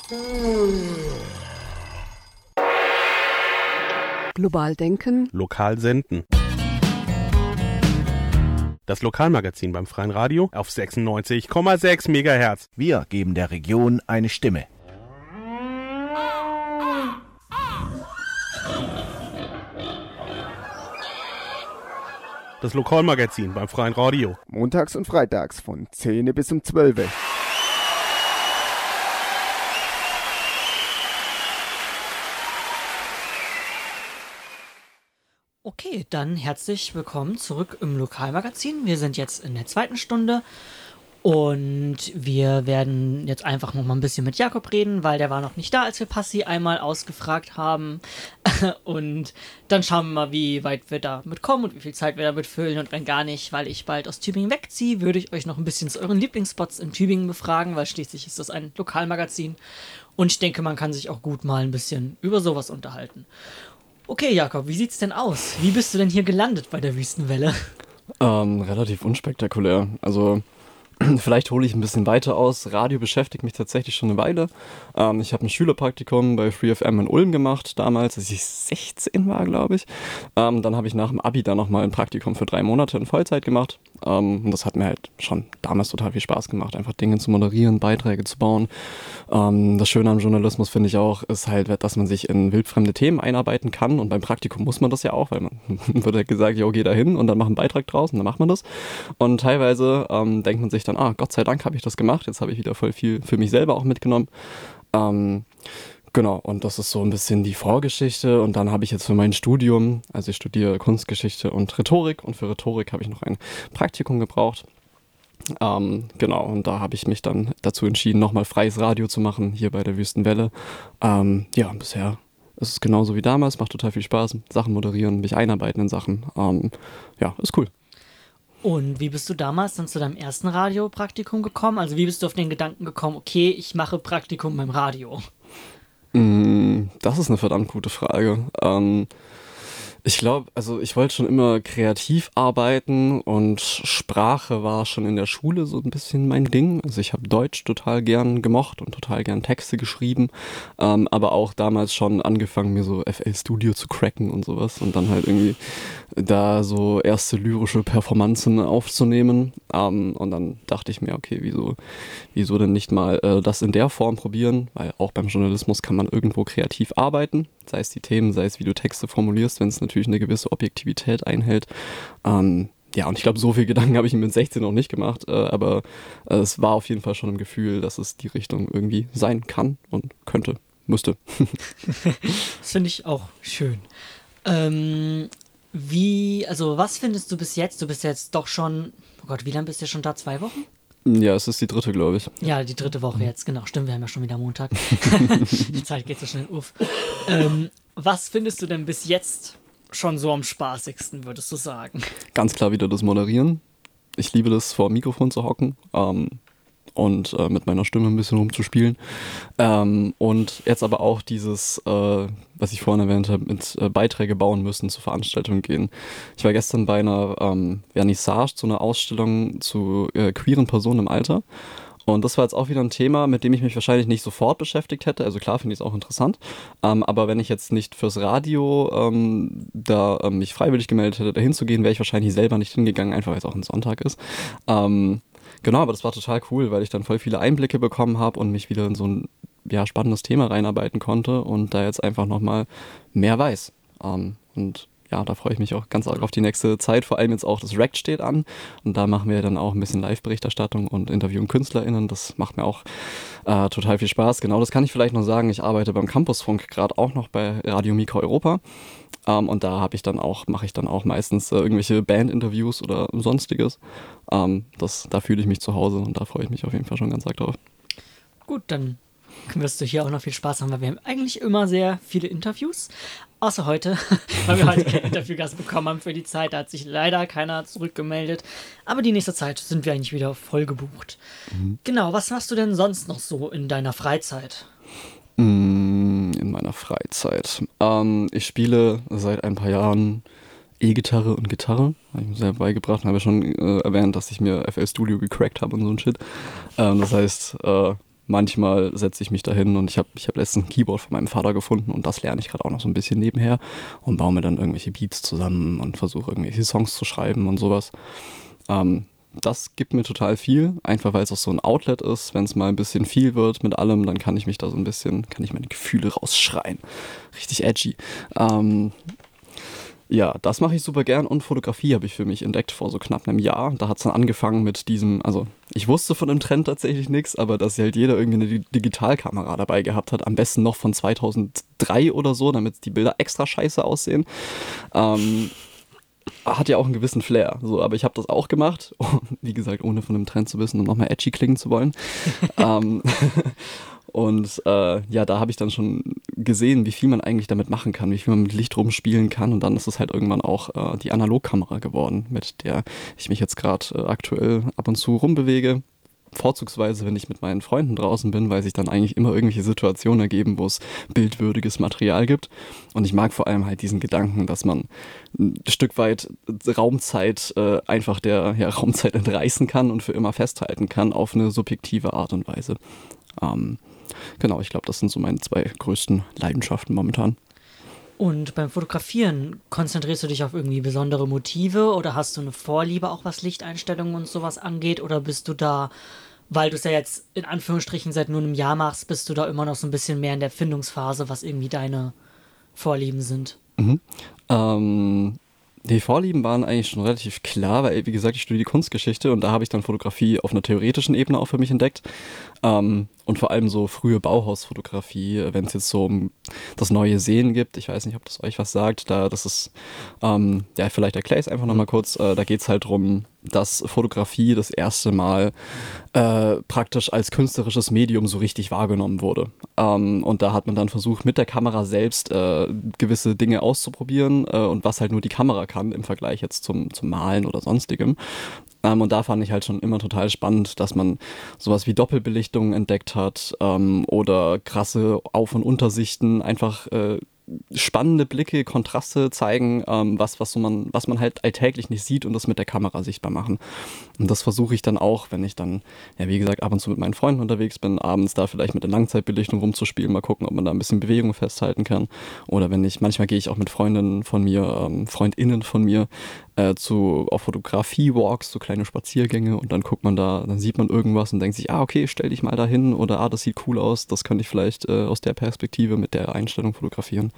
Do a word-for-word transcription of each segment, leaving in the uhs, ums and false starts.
Global denken. Lokal senden. Das Lokalmagazin beim Freien Radio auf sechsundneunzig Komma sechs Megahertz. Wir geben der Region eine Stimme. Das Lokalmagazin beim Freien Radio. Montags und freitags von zehn bis um zwölf. Okay, dann herzlich willkommen zurück im Lokalmagazin. Wir sind jetzt in der zweiten Stunde und wir werden jetzt einfach noch mal ein bisschen mit Jakob reden, weil der war noch nicht da, als wir Passi einmal ausgefragt haben. Und dann schauen wir mal, wie weit wir damit kommen und wie viel Zeit wir damit füllen. Und wenn gar nicht, weil ich bald aus Tübingen wegziehe, würde ich euch noch ein bisschen zu euren Lieblingsspots in Tübingen befragen, weil schließlich ist das ein Lokalmagazin. Und ich denke, man kann sich auch gut mal ein bisschen über sowas unterhalten. Okay, Jakob, wie sieht's denn aus? Wie bist du denn hier gelandet bei der Wüstenwelle? Ähm, relativ unspektakulär. Also, vielleicht hole ich ein bisschen weiter aus. Radio beschäftigt mich tatsächlich schon eine Weile. Ähm, ich habe ein Schülerpraktikum bei Free F M in Ulm gemacht, damals, als ich sechzehn war, glaube ich. Ähm, dann habe ich nach dem Abi dann nochmal ein Praktikum für drei Monate in Vollzeit gemacht. Ähm, und das hat mir halt schon damals total viel Spaß gemacht, einfach Dinge zu moderieren, Beiträge zu bauen. Ähm, das Schöne am Journalismus, finde ich auch, ist halt, dass man sich in wildfremde Themen einarbeiten kann. Und beim Praktikum muss man das ja auch, weil man wird halt gesagt, jo, geh da hin und dann mach einen Beitrag draus und dann macht man das. Und teilweise ähm, denkt man sich dann, ah, Gott sei Dank habe ich das gemacht, jetzt habe ich wieder voll viel für mich selber auch mitgenommen. Ähm, genau, und das ist so ein bisschen die Vorgeschichte. Und dann habe ich jetzt für mein Studium, also ich studiere Kunstgeschichte und Rhetorik, und für Rhetorik habe ich noch ein Praktikum gebraucht. Ähm, genau, und da habe ich mich dann dazu entschieden, nochmal freies Radio zu machen, hier bei der Wüstenwelle. Ähm, ja, bisher ist es genauso wie damals, macht total viel Spaß, Sachen moderieren, mich einarbeiten in Sachen. Ähm, ja, ist cool. Und wie bist du damals dann zu deinem ersten Radiopraktikum gekommen? Also wie bist du auf den Gedanken gekommen, okay, ich mache Praktikum beim Radio? Das ist eine verdammt gute Frage. Ähm, ich glaube, also ich wollte schon immer kreativ arbeiten und Sprache war schon in der Schule so ein bisschen mein Ding. Also ich habe Deutsch total gern gemocht und total gern Texte geschrieben, ähm, aber auch damals schon angefangen, mir so F L Studio zu cracken und sowas und dann halt irgendwie da so erste lyrische Performanzen aufzunehmen. Ähm, und dann dachte ich mir, okay, wieso, wieso denn nicht mal äh, das in der Form probieren? Weil auch beim Journalismus kann man irgendwo kreativ arbeiten, sei es die Themen, sei es wie du Texte formulierst, wenn es natürlich eine gewisse Objektivität einhält. Ähm, ja, und ich glaube, so viel Gedanken habe ich mir mit sechzehn noch nicht gemacht, äh, aber äh, es war auf jeden Fall schon im Gefühl, dass es die Richtung irgendwie sein kann und könnte, müsste. Das finde ich auch schön. Ähm, wie, also was findest du bis jetzt? Du bist jetzt doch schon, oh Gott, wie lange bist du schon da? Zwei Wochen? Ja, es ist die dritte, glaube ich. Ja, die dritte Woche jetzt, genau. Stimmt, wir haben ja schon wieder Montag. Die Zeit geht so schnell uff. Ähm, was findest du denn bis jetzt schon so am spaßigsten, würdest du sagen? Ganz klar wieder das Moderieren. Ich liebe das, vor dem Mikrofon zu hocken. Ähm, und äh, mit meiner Stimme ein bisschen rumzuspielen. Ähm, und jetzt aber auch dieses, äh, was ich vorhin erwähnt habe, mit äh, Beiträge bauen müssen, zu Veranstaltungen gehen. Ich war gestern bei einer ähm, Vernissage, zu einer Ausstellung zu äh, queeren Personen im Alter. Und das war jetzt auch wieder ein Thema, mit dem ich mich wahrscheinlich nicht sofort beschäftigt hätte. Also klar finde ich es auch interessant. Ähm, aber wenn ich jetzt nicht fürs Radio ähm, da ähm, mich freiwillig gemeldet hätte, da hinzugehen, wäre ich wahrscheinlich selber nicht hingegangen, einfach weil es auch ein Sonntag ist. Ähm, genau, aber das war total cool, weil ich dann voll viele Einblicke bekommen habe und mich wieder in so ein ja, spannendes Thema reinarbeiten konnte und da jetzt einfach nochmal mehr weiß. Ähm, und ja, da freue ich mich auch ganz arg auf die nächste Zeit. Vor allem jetzt auch das Rect steht an. Und da machen wir dann auch ein bisschen Live-Berichterstattung und interviewen KünstlerInnen. Das macht mir auch äh, total viel Spaß. Genau, das kann ich vielleicht noch sagen. Ich arbeite beim Campusfunk gerade auch noch bei Radio Mikro Europa. Ähm, und da habe ich dann auch, mache ich dann auch meistens äh, irgendwelche Band-Interviews oder sonstiges. Ähm, das, da fühle ich mich zu Hause und da freue ich mich auf jeden Fall schon ganz arg drauf. Gut, dann wirst du hier auch noch viel Spaß haben, weil wir haben eigentlich immer sehr viele Interviews. Außer heute, weil wir heute keinen Interviewgast bekommen haben für die Zeit. Da hat sich leider keiner zurückgemeldet. Aber die nächste Zeit sind wir eigentlich wieder voll gebucht. Mhm. Genau, was machst du denn sonst noch so in deiner Freizeit? In meiner Freizeit. Ähm, ich spiele seit ein paar Jahren E-Gitarre und Gitarre. Habe ich mir selber beigebracht und habe ja schon äh, erwähnt, dass ich mir F L Studio gecrackt habe und so ein Shit. Ähm, das heißt, äh, manchmal setze ich mich dahin und ich habe ich hab letztens ein Keyboard von meinem Vater gefunden und das lerne ich gerade auch noch so ein bisschen nebenher und baue mir dann irgendwelche Beats zusammen und versuche irgendwelche Songs zu schreiben und sowas. Ähm, das gibt mir total viel, einfach weil es auch so ein Outlet ist. Wenn es mal ein bisschen viel wird mit allem, dann kann ich mich da so ein bisschen, kann ich meine Gefühle rausschreien. Richtig edgy. Ähm, ja, das mache ich super gern und Fotografie habe ich für mich entdeckt vor so knapp einem Jahr. Da hat es dann angefangen mit diesem, also ich wusste von dem Trend tatsächlich nichts, aber dass halt jeder irgendwie eine Digitalkamera dabei gehabt hat, am besten noch von zweitausenddrei oder so, damit die Bilder extra scheiße aussehen. Ähm, hat ja auch einen gewissen Flair, so, aber ich habe das auch gemacht, wie gesagt, ohne von dem Trend zu wissen und nochmal edgy klingen zu wollen. ähm, und äh, ja, da habe ich dann schon gesehen, wie viel man eigentlich damit machen kann, wie viel man mit Licht rumspielen kann und dann ist es halt irgendwann auch äh, die Analogkamera geworden, mit der ich mich jetzt gerade äh, aktuell ab und zu rumbewege. Vorzugsweise, wenn ich mit meinen Freunden draußen bin, weil sich dann eigentlich immer irgendwelche Situationen ergeben, wo es bildwürdiges Material gibt. Und ich mag vor allem halt diesen Gedanken, dass man ein Stück weit Raumzeit äh, einfach der ja, Raumzeit entreißen kann und für immer festhalten kann auf eine subjektive Art und Weise. Ähm, genau, ich glaube, das sind so meine zwei größten Leidenschaften momentan. Und beim Fotografieren, konzentrierst du dich auf irgendwie besondere Motive oder hast du eine Vorliebe auch, was Lichteinstellungen und sowas angeht? Oder bist du da, weil du es ja jetzt in Anführungsstrichen seit nur einem Jahr machst, bist du da immer noch so ein bisschen mehr in der Findungsphase, was irgendwie deine Vorlieben sind? Mhm. Ähm, die Vorlieben waren eigentlich schon relativ klar, weil, wie gesagt, ich studiere Kunstgeschichte und da habe ich dann Fotografie auf einer theoretischen Ebene auch für mich entdeckt. Ähm, und vor allem so frühe Bauhausfotografie, wenn es jetzt so um das neue Sehen gibt, ich weiß nicht, ob das euch was sagt, da das ist, ähm, ja, vielleicht erkläre ich es einfach nochmal kurz, äh, da geht es halt darum, dass Fotografie das erste Mal äh, praktisch als künstlerisches Medium so richtig wahrgenommen wurde. Ähm, und da hat man dann versucht, mit der Kamera selbst äh, gewisse Dinge auszuprobieren äh, und was halt nur die Kamera kann im Vergleich jetzt zum, zum Malen oder sonstigem. Ähm, und da fand ich halt schon immer total spannend, dass man sowas wie Doppelbelichtungen entdeckt hat ähm, oder krasse Auf- und Untersichten, einfach äh, spannende Blicke, Kontraste zeigen, ähm, was, was, so man, was man halt alltäglich nicht sieht und das mit der Kamera sichtbar machen. Und das versuche ich dann auch, wenn ich dann, ja wie gesagt, ab und zu mit meinen Freunden unterwegs bin, abends da vielleicht mit der Langzeitbelichtung rumzuspielen, mal gucken, ob man da ein bisschen Bewegung festhalten kann. Oder wenn ich, manchmal gehe ich auch mit Freundinnen von mir, ähm, FreundInnen von mir, äh, zu auf Fotografie-Walks, so kleine Spaziergänge und dann guckt man da, dann sieht man irgendwas und denkt sich, ah okay, stell dich mal da hin oder ah, das sieht cool aus, das könnte ich vielleicht äh, aus der Perspektive mit der Einstellung fotografieren.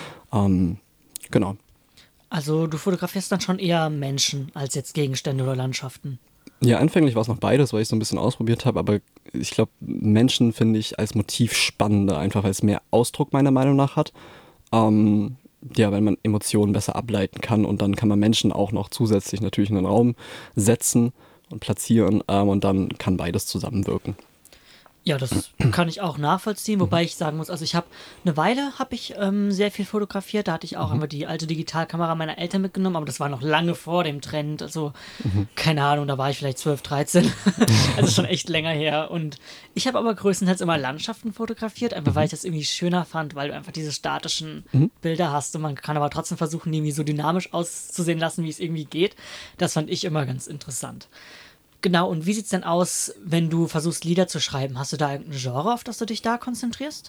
Ähm, genau. Also du fotografierst dann schon eher Menschen als jetzt Gegenstände oder Landschaften? Ja, anfänglich war es noch beides, weil ich so ein bisschen ausprobiert habe, aber ich glaube, Menschen finde ich als Motiv spannender, einfach weil es mehr Ausdruck meiner Meinung nach hat. Ähm, ja, weil man Emotionen besser ableiten kann und dann kann man Menschen auch noch zusätzlich natürlich in den Raum setzen und platzieren ähm, und dann kann beides zusammenwirken. Ja, das kann ich auch nachvollziehen, wobei ich sagen muss, also ich habe eine Weile habe ich ähm, sehr viel fotografiert, da hatte ich auch mhm. einmal die alte Digitalkamera meiner Eltern mitgenommen, aber das war noch lange vor dem Trend, also mhm. keine Ahnung, da war ich vielleicht zwölf, dreizehn, also schon echt länger her und ich habe aber größtenteils immer Landschaften fotografiert, einfach mhm. weil ich das irgendwie schöner fand, weil du einfach diese statischen mhm. Bilder hast und man kann aber trotzdem versuchen, die irgendwie so dynamisch auszusehen lassen, wie es irgendwie geht, das fand ich immer ganz interessant. Genau, und wie sieht's denn aus, wenn du versuchst, Lieder zu schreiben? Hast du da irgendein Genre, auf das du dich da konzentrierst?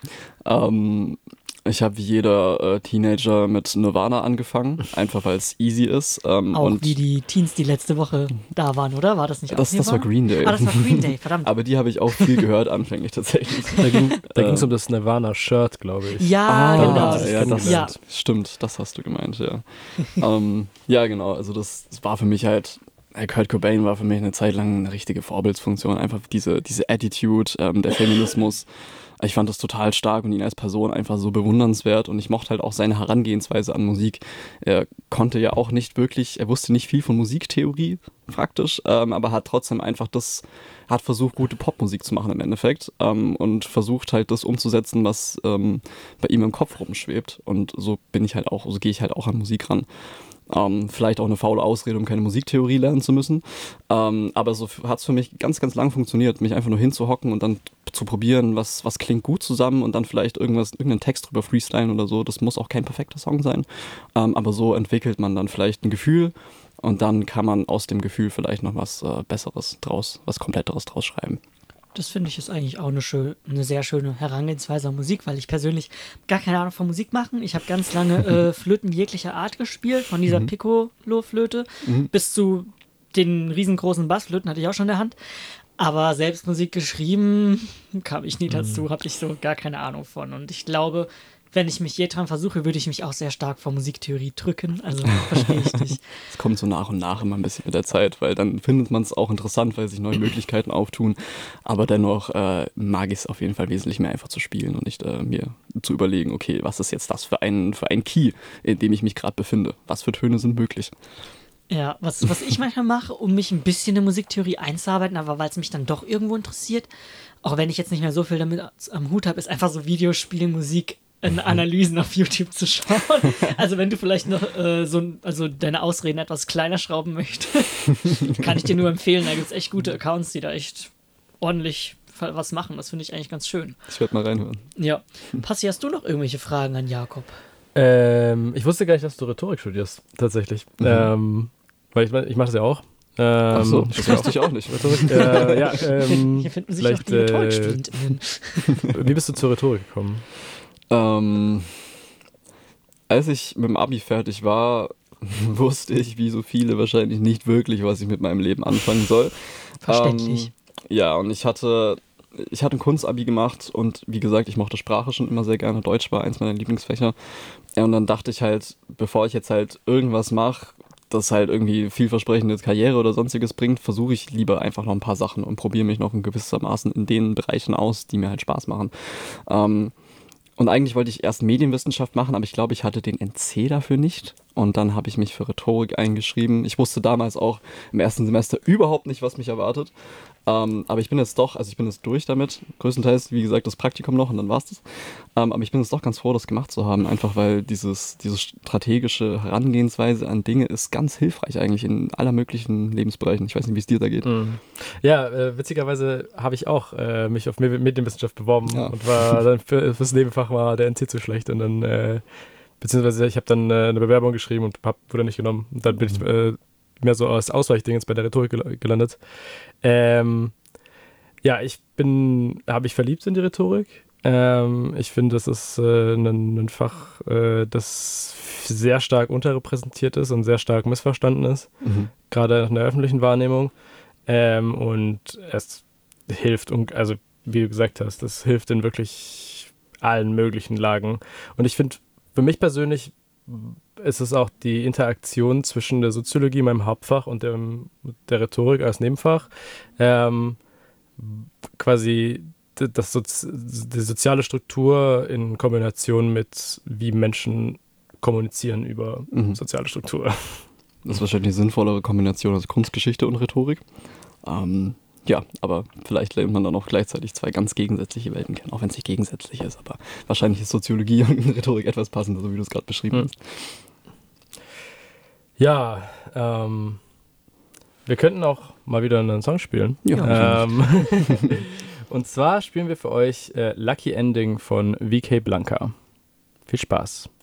ähm, ich habe wie jeder äh, Teenager mit Nirvana angefangen, einfach weil es easy ist. Ähm, auch und wie die Teens, die letzte Woche da waren, oder? War das nicht das, das war Green Day. Ah, das war Green Day, verdammt. Aber die habe ich auch viel gehört anfänglich tatsächlich. Da ging es um das Nirvana-Shirt, glaube ich. Ja, ah, genau. Das ja, das ja. Stimmt, das hast du gemeint, ja. ähm, ja, genau, also das, das war für mich halt... Kurt Cobain war für mich eine Zeit lang eine richtige Vorbildsfunktion, einfach diese, diese Attitude, ähm, der Feminismus. Ich fand das total stark und ihn als Person einfach so bewundernswert und ich mochte halt auch seine Herangehensweise an Musik. Er konnte ja auch nicht wirklich, er wusste nicht viel von Musiktheorie praktisch, ähm, aber hat trotzdem einfach das, hat versucht, gute Popmusik zu machen im Endeffekt ähm, und versucht halt das umzusetzen, was ähm, bei ihm im Kopf rumschwebt und so bin ich halt auch, so gehe ich halt auch an Musik ran. Ähm, vielleicht auch eine faule Ausrede, um keine Musiktheorie lernen zu müssen. Ähm, aber so hat es für mich ganz, ganz lang funktioniert, mich einfach nur hinzuhocken und dann zu probieren, was, was klingt gut zusammen und dann vielleicht irgendwas, irgendeinen Text drüber freestylen oder so. Das muss auch kein perfekter Song sein. Ähm, aber so entwickelt man dann vielleicht ein Gefühl und dann kann man aus dem Gefühl vielleicht noch was äh, Besseres draus, was Kompletteres draus schreiben. Das finde ich ist eigentlich auch eine, schön, eine sehr schöne Herangehensweise an Musik, weil ich persönlich gar keine Ahnung von Musik machen. Ich habe ganz lange äh, Flöten jeglicher Art gespielt, von dieser mhm. Piccolo-Flöte mhm. bis zu den riesengroßen Bassflöten hatte ich auch schon in der Hand. Aber selbst Musik geschrieben kam ich nie dazu, mhm. habe ich so gar keine Ahnung von. Und ich glaube, wenn ich mich je dran versuche, würde ich mich auch sehr stark vor Musiktheorie drücken. Also verstehe ich dich. Es kommt so nach und nach immer ein bisschen mit der Zeit, weil dann findet man es auch interessant, weil sich neue Möglichkeiten auftun. Aber dennoch äh, mag ich es auf jeden Fall wesentlich mehr einfach zu spielen und nicht äh, mir zu überlegen, okay, was ist jetzt das für ein, für ein Key, in dem ich mich gerade befinde? Was für Töne sind möglich? Ja, was, was ich manchmal mache, um mich ein bisschen in Musiktheorie einzuarbeiten, aber weil es mich dann doch irgendwo interessiert, auch wenn ich jetzt nicht mehr so viel damit am Hut habe, ist einfach so Videospielmusik in Analysen auf YouTube zu schauen. Also wenn du vielleicht noch äh, so also deine Ausreden etwas kleiner schrauben möchtest, kann ich dir nur empfehlen. Da gibt es echt gute Accounts, die da echt ordentlich was machen. Das finde ich eigentlich ganz schön. Ich werde mal reinhören. Ja. Passi, hast du noch irgendwelche Fragen an Jakob? Ähm, ich wusste gar nicht, dass du Rhetorik studierst, tatsächlich. Mhm. Ähm, weil ich, ich mache das ja auch. Ähm, Ach so, das wusste ich auch nicht. Rhetorik, äh, ja, ähm, Hier finden sich auch die Rhetorikstudentinnen. Äh, wie bist du zur Rhetorik gekommen? Ähm, als ich mit dem Abi fertig war, wusste ich, wie so viele wahrscheinlich nicht wirklich, was ich mit meinem Leben anfangen soll. Verständlich. Ähm, ja, und ich hatte, ich hatte ein Kunstabi gemacht und wie gesagt, ich mochte Sprache schon immer sehr gerne. Deutsch war eins meiner Lieblingsfächer. Ja, und dann dachte ich halt, bevor ich jetzt halt irgendwas mache, das halt irgendwie vielversprechende Karriere oder sonstiges bringt, versuche ich lieber einfach noch ein paar Sachen und probiere mich noch in gewissermaßen in den Bereichen aus, die mir halt Spaß machen. Ähm, Und eigentlich wollte ich erst Medienwissenschaft machen, aber ich glaube, ich hatte den N C dafür nicht. Und dann habe ich mich für Rhetorik eingeschrieben. Ich wusste damals auch im ersten Semester überhaupt nicht, was mich erwartet. Ähm, aber ich bin jetzt doch, also ich bin jetzt durch damit. Größtenteils, wie gesagt, das Praktikum noch und dann war's das. Ähm, aber ich bin jetzt doch ganz froh, das gemacht zu haben. Einfach weil dieses, diese strategische Herangehensweise an Dinge ist ganz hilfreich eigentlich in aller möglichen Lebensbereichen. Ich weiß nicht, wie es dir da geht. Mhm. Ja, äh, witzigerweise habe ich auch äh, mich auf Medienwissenschaft beworben ja. und war dann für, fürs Nebenfach war der N C zu schlecht und dann äh, beziehungsweise ich habe dann äh, eine Bewerbung geschrieben und hab, wurde nicht genommen. Und dann bin ich äh, mehr so als Ausweichding jetzt bei der Rhetorik gel- gelandet. Ähm, ja, ich bin, habe ich verliebt in die Rhetorik. Ähm, ich finde, das ist äh, ein, ein Fach, äh, das sehr stark unterrepräsentiert ist und sehr stark missverstanden ist, mhm. gerade in der öffentlichen Wahrnehmung. Ähm, und es hilft, also wie du gesagt hast, es hilft in wirklich allen möglichen Lagen. Und ich finde, für mich persönlich ist es auch die Interaktion zwischen der Soziologie, meinem Hauptfach, und dem, der Rhetorik als Nebenfach, ähm, quasi das Sozi- die soziale Struktur in Kombination mit, wie Menschen kommunizieren über mhm. soziale Struktur. Das ist wahrscheinlich eine sinnvollere Kombination als Kunstgeschichte und Rhetorik. Ähm, ja, aber vielleicht lernt man dann auch gleichzeitig zwei ganz gegensätzliche Welten kennen, auch wenn es nicht gegensätzlich ist. Aber wahrscheinlich ist Soziologie und Rhetorik etwas passender, so wie du es gerade beschrieben mhm. hast. Ja, ähm, wir könnten auch mal wieder einen Song spielen. Ja, ähm, und zwar spielen wir für euch äh, Lucky Ending von V K Blanca. Viel Spaß.